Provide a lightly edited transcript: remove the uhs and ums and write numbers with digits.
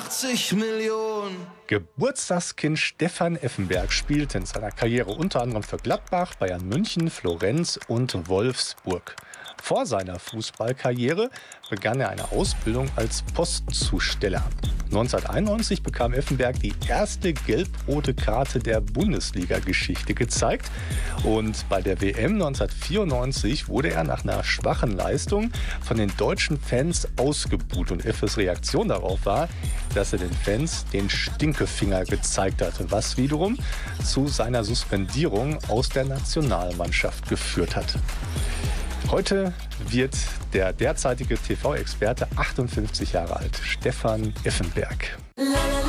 80 Millionen. Geburtstagskind Stefan Effenberg spielte in seiner Karriere unter anderem für Gladbach, Bayern München, Florenz und Wolfsburg. Vor seiner Fußballkarriere begann er eine Ausbildung als Postzusteller. 1991 bekam Effenberg die erste gelb-rote Karte der Bundesliga-Geschichte gezeigt. Und bei der WM 1994 wurde er nach einer schwachen Leistung von den deutschen Fans ausgebuht. Und Effes Reaktion darauf war, dass er den Fans den Stinkefinger gezeigt hatte, was wiederum zu seiner Suspendierung aus der Nationalmannschaft geführt hat. Heute wird der derzeitige TV-Experte 58 Jahre alt, Stefan Effenberg.